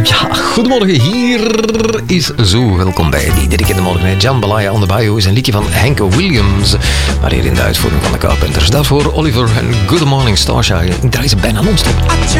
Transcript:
Ja, goedemorgen, hier is Zo. Welkom bij die derde morgen. Jambalaya on the Bayou is een liedje van Hank Williams, maar hier in de uitvoering van de Carpenters. Daarvoor Oliver en Good Morning Starshine. Ik draai ze bijna non-stop.